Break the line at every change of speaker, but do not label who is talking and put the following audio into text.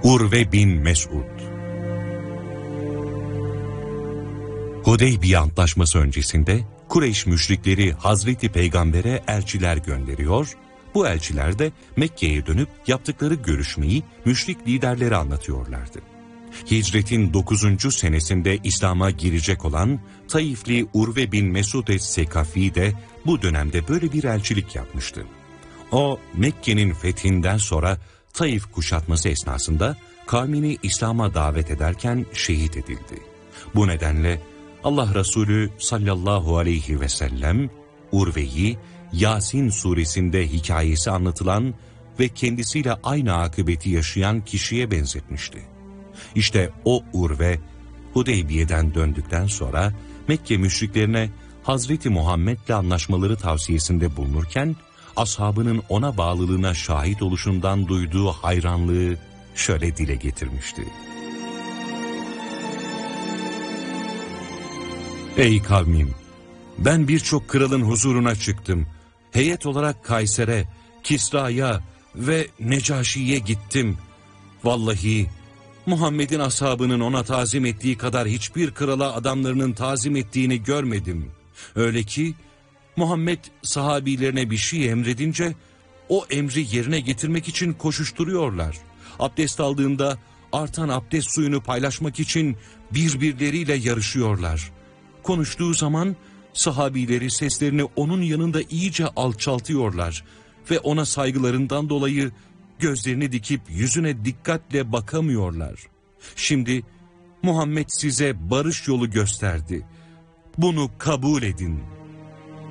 Urve bin Mesud. Hudeybiye Antlaşması öncesinde Kureyş müşrikleri Hazreti Peygamber'e elçiler gönderiyor, bu elçiler de Mekke'ye dönüp yaptıkları görüşmeyi müşrik liderlere anlatıyorlardı. Hicretin 9. senesinde İslam'a girecek olan Taifli Urve bin Mesud es-Sekafi de bu dönemde böyle bir elçilik yapmıştı. O, Mekke'nin fethinden sonra Taif kuşatması esnasında kavmini İslam'a davet ederken şehit edildi. Bu nedenle Allah Resulü sallallahu aleyhi ve sellem Urve'yi Yasin suresinde hikayesi anlatılan ve kendisiyle aynı akıbeti yaşayan kişiye benzetmişti. İşte o Urve, Hudeybiye'den döndükten sonra Mekke müşriklerine Hazreti Muhammed'le anlaşmaları tavsiyesinde bulunurken, ashabının ona bağlılığına şahit oluşundan duyduğu hayranlığı şöyle dile getirmişti. Ey kavmim! Ben birçok kralın huzuruna çıktım. Heyet olarak Kayser'e, Kisra'ya ve Necaşi'ye gittim. Vallahi Muhammed'in ashabının ona tazim ettiği kadar hiçbir krala adamlarının tazim ettiğini görmedim. Öyle ki Muhammed sahabilerine bir şey emredince o emri yerine getirmek için koşuşturuyorlar. Abdest aldığında artan abdest suyunu paylaşmak için birbirleriyle yarışıyorlar. Konuştuğu zaman sahabileri seslerini onun yanında iyice alçaltıyorlar ve ona saygılarından dolayı gözlerini dikip yüzüne dikkatle bakamıyorlar. Şimdi Muhammed size barış yolu gösterdi. Bunu kabul edin.